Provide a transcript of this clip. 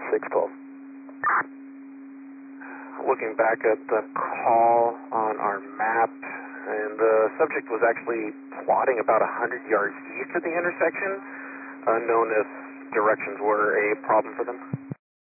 612. Looking back at the call on our map, and the subject was actually plotting about 100 yards east of the intersection, unknown if directions were a problem for them.